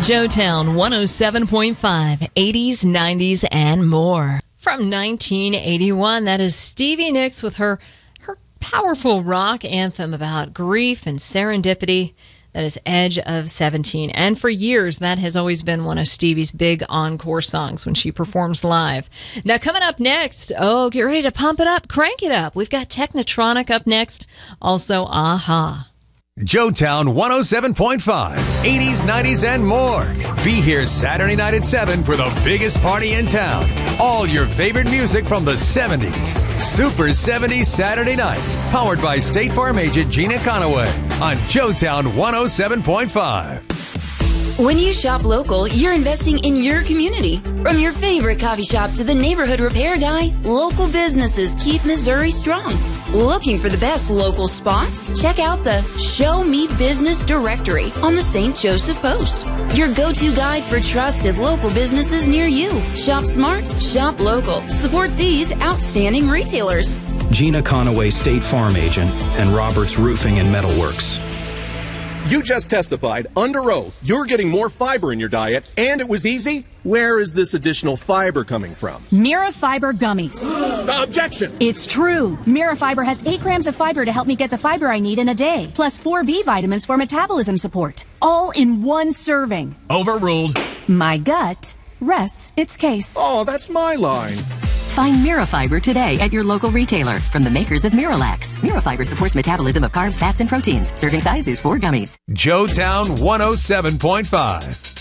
Joetown 107.5, 80s, 90s, and more. From 1981, that is Stevie Nicks with her powerful rock anthem about grief and serendipity. That is Edge of 17. And for years, that has always been one of Stevie's big encore songs when she performs live. Now, coming up next, get ready to pump it up, crank it up. We've got Technotronic up next. Also, Aha. Joetown 107.5, 80s, 90s, and more. Be here Saturday night at 7 for the biggest party in town. All your favorite music from the 70s. Super 70s Saturday nights. Powered by State Farm agent Gina Conaway on Joetown 107.5. When you shop local, you're investing in your community. From your favorite coffee shop to the neighborhood repair guy, local businesses keep Missouri strong. Looking for the best local spots? Check out the Show Me Business directory on the St. Joseph Post. Your go-to guide for trusted local businesses near you. Shop smart, shop local. Support these outstanding retailers. Gina Conaway, State Farm agent, and Roberts Roofing and Metalworks. You just testified under oath you're getting more fiber in your diet, and it was easy? Where is this additional fiber coming from? Mirafiber gummies. Objection! It's true. Mirafiber has 8 grams of fiber to help me get the fiber I need in a day, plus 4 B vitamins for metabolism support, all in one serving. Overruled. My gut rests its case. Oh, that's my line. Find Mirafiber today at your local retailer from the makers of Miralax. Mirafiber supports metabolism of carbs, fats, and proteins. Serving size is 4 gummies. Joetown 107.5.